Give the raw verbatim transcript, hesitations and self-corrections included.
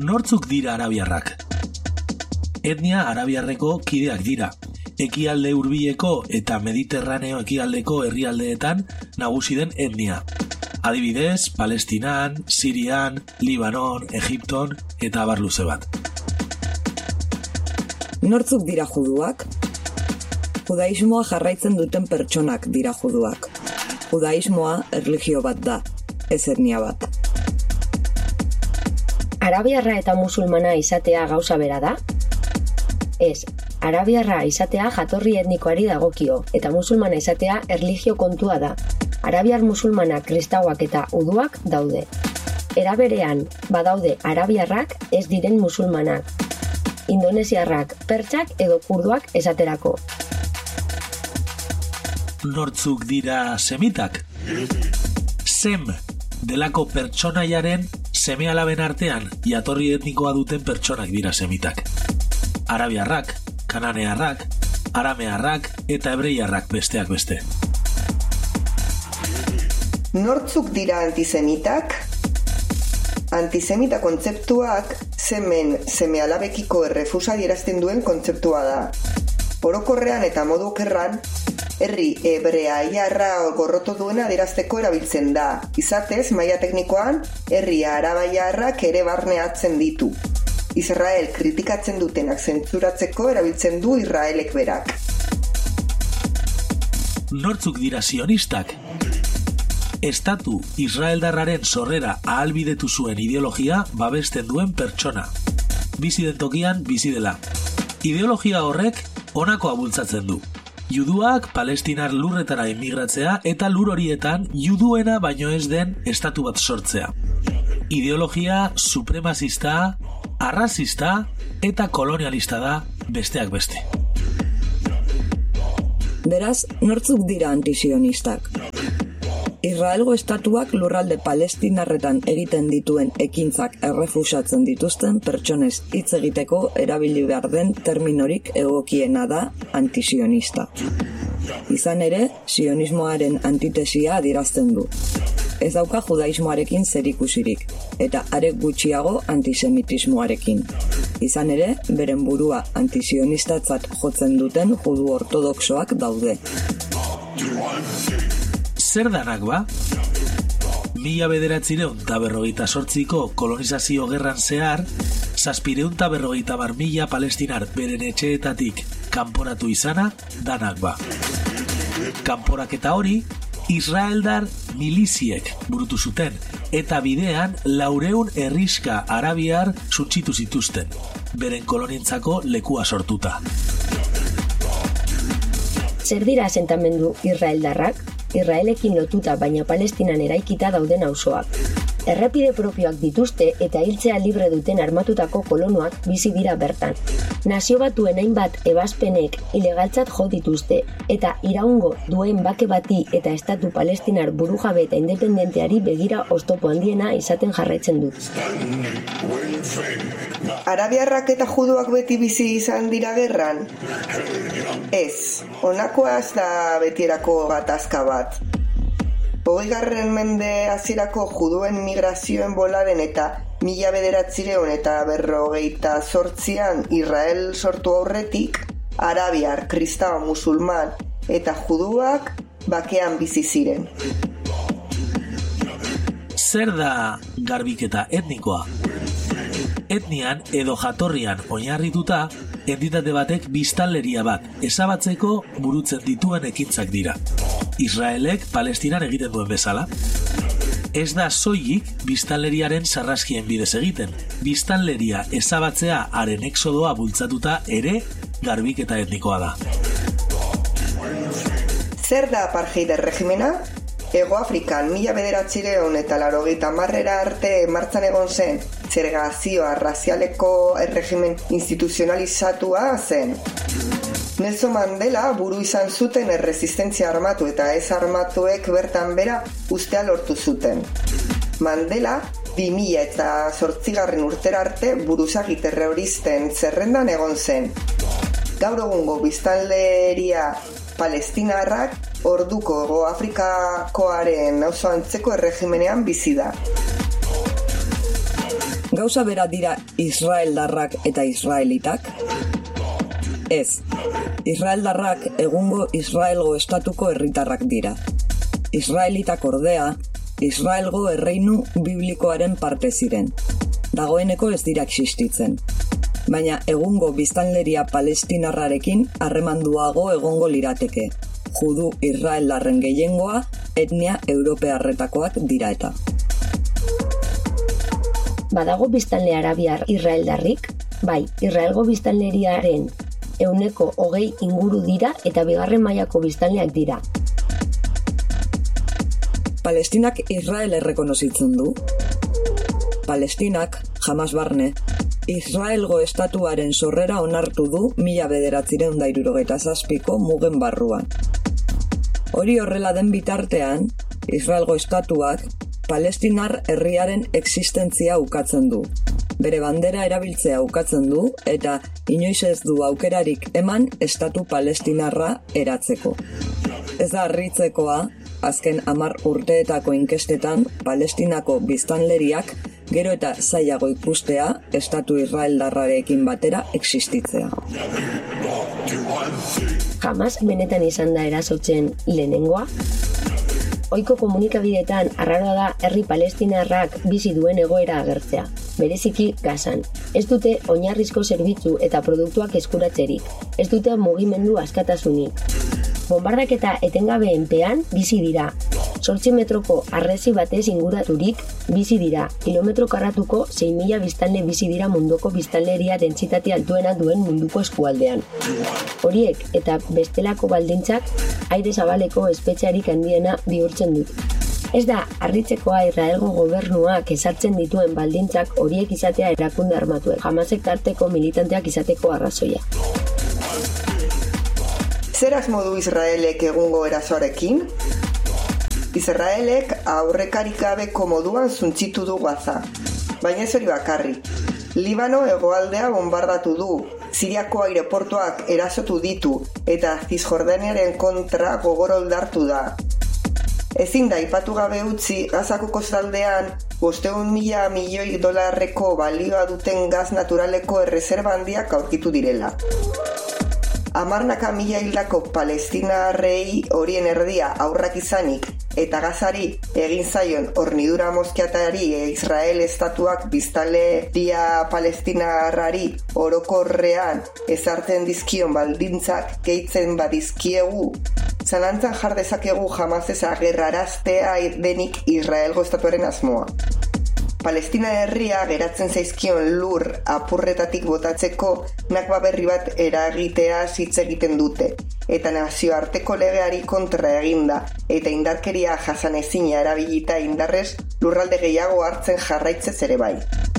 Nortzuk dira arabiarrak? Etnia arabiarreko kideak dira. Ekialde hurbileko eta Mediterraneo ekialdeko herrialdeetan nagusi den etnia. Adibidez, Palestinan, Sirian, Libanon, Egipton eta abar luze bat. Nortzuk dira juduak? Judaismoa jarraitzen duten pertsonak dira juduak. Judaismoa erlijio bat da, ez etnia bat. Arabiarra eta musulmana izatea gauza bera da? Ez, arabiarra izatea jatorri etnikoari dagokio, eta musulmana izatea erlijio kontua da. Arabiar musulmanak, kristauak eta uduak daude. Era berean, badaude arabiarrak ez diren musulmanak. Indonesiarrak, pertsak edo kurduak esaterako. Nortzuk dira semitak? Sem delako pertsonaiaren seme-alaben artean jatorri etnikoa duten pertsonak dira semitak. Arabiarrak, kananearrak, aramearrak eta hebreiarrak besteak beste. Nortzuk dira antisemitak? Antisemita kontzeptuak semen seme-alabekiko errefusa adierazten duen kontzeptua da. Orokorrean eta modu okerran, herri hebreaiarra gorroto duena adierazteko erabiltzen da. Izatez, maila teknikoan, herri arabaiarrak ere barneatzen ditu. Israel kritikatzen dutenak zentzuratzeko erabiltzen du Israelek berak. Nortzuk dira sionistak? Estatu israeldarraren sorrera ahalbidetu zuen ideologia babesten duen pertsona. Bizi den tokian bizi dela. Ideologia horrek honakoa bultzatzen du. Juduak palestinar lurretara emigratzea eta lur horietan juduena baino ez den estatu bat sortzea. Ideologia supremazista, arrazista eta kolonialista da besteak beste. Beraz, nortzuk dira antisionistak? Israelgo estatuak lurralde palestinarretan egiten dituen ekintzak errefusatzen dituzten pertsonez hitz egiteko erabili behar den terminorik egokiena da antisionista. Izan ere, sionismoaren antitesia adierazten du. Ez dauka judaismoarekin zerikusirik, eta are gutxiago antisemitismoarekin. Izan ere, beren burua antisionistatzat jotzen duten judu ortodoxoak daude. Zer danak ba? Mila bederatzireun eta berrogeita sortziko kolonizazio gerran zehar, zazpireun eta berrogeita mar mila palestinar beren etxeetatik kanporatu izana danak ba. Kanporaketa hori, Israeldar miliziek burutu zuten, eta bidean laureun herriska arabiar suntsitu zituzten, beren kolonientzako lekua sortuta. Zer dira asentamendu israeldarrak? Israelekin lotuta baina Palestinan eraikita dauden auzoak. Errepide propioak dituzte eta hiltzea libre duten armatutako kolonoak bizi dira bertan. Nazio Batuen hainbat ebazpenek ilegaltzat jo dituzte eta iraungo duen bake bati eta estatu palestinar burujabe eta independenteari begira oztopo handiena izaten jarraitzen dut. Arabiarrak eta juduak beti bizi izan dira gerran? Ez, honakoa ez da betierako gatazka bat. Hogeigarren mende hasierako juduen migrazioen bolaren eta mila bederatzireun eta berrogeita zortzian Israel sortu aurretik, arabiar, kristau, musulman eta juduak bakean bizi ziren. Zer da garbiketa etnikoa? Etnian edo jatorrian oinarrituta, entitate batek biztanleria bat ezabatzeko burutzen dituen ekintzak dira. Israelek Palestinan egiten duen bezala. Ez da soilik biztanleriaren sarraskien bidez egiten. Biztanleria ezabatzea haren exodoa bultzatuta ere garbiketa etnikoa da. Zer da apartheid erregimena? Ego Afrikan mila bederatzireun eta laurogeita hamarrera arte martxan egon zen segregazioa razialeko erregimen instituzionalizatua zen. Nelson Mandela buru izan zuten erresistentzia armatu eta ez armatuek bertan bera ustea lortu zuten. Mandela bi mila eta zortzigarren urtera arte buruzagi terroristen zerrendan egon zen. Gaur egungo biztanleria palestinarrak orduko Hego Afrikakoaren oso antzeko erregimenean bizi da. Gauza bera dira israeldarrak eta israelitak? Ez, israeldarrak egungo Israelgo estatuko herritarrak dira. Israelitak ordea, Israelgo erreinu biblikoaren parte ziren. Dagoeneko ez dira existitzen. Baina egungo biztanleria palestinarrarekin harremanduago egongo lirateke. Judu israeldarren gehiengoa etnia europearretakoak dira eta. Badago biztanle arabiar israeldarrik? Bai, Israelgo biztanleriaren ehuneko hogei inguru dira eta bigarren mailako biztanleak dira. Palestinak Israel errekonozitzen du. Palestinak, Hamas barne, Israelgo estatuaren sorrera onartu du mila bederatziehun eta hirurogeita zazpiko mugen barruan. Hori horrela den bitartean, Israelgo estatuak palestinar herriaren existentzia ukatzen du. Bere bandera erabiltzea ukatzen du eta inoiz ez du aukerarik eman estatu palestinarra eratzeko. Ez da harritzekoa, azken hamar urteetako inkestetan Palestinako biztanleriak gero eta zailago ikustea estatu israeldarrarekin batera existitzea. Hamas benetan izan da erasotzen lehenengoa? Ohiko komunikabideetan arraroa da herri palestinarrak bizi duen egoera agertzea, bereziki Gazan. Ez dute oinarrizko zerbitzu eta produktuak eskuratzerik, ez dute mugimendu askatasunik. Bombardaketa etengabeepean bizi dira. Zortzi metroko harresi batez inguraturik bizi dira. Kilometro karratuko sei mila biztanle bizi dira munduko biztanleria dentsitate altuena duen munduko eskualdean. Horiek eta bestelako baldintzak aire zabaleko espetxearik handiena bihurtzen dut. Ez da harritzekoa Israelgo gobernuak ezartzen dituen baldintzak horiek izatea erakunde armatuek, Hamasek tarteko militanteak izateko arrazoia. Zer asmo du Israelek egungo erasoarekin? Israelek aurrekarik gabeko moduan zuntzitu du Gaza, baina ez hori bakarri. Libano hegoaldea bombardatu du, Siriako aireportuak erasotu ditu eta Zisjordaniaren kontra gogor oldartu da. Ezin da aipatu gabe utzi Gazako kostaldean bostehun mila milioi dolarreko balioa duten gaz naturaleko erreserba handiak aurkitu direla. Hamarnaka mila hildako palestinarrei horien erdia aurrak izanik eta Gazari egin zaion hornidura mozkiatari Israel estatuak biztanleria palestinarrari orokorrean ezartzen dizkion baldintzak gehitzen badizkiegu, zalantzan jar dezakegu Hamasez agerraraztea denik Israelgo estatuaren asmoa. Palestina herria geratzen zaizkion lur apurretatik botatzeko nakba berri bat eragitea hitz egiten dute, eta nazioarteko legeari kontra eginda eta indarkeria jasanezina erabilita indarrez lurralde gehiago hartzen jarraitzez ere bai.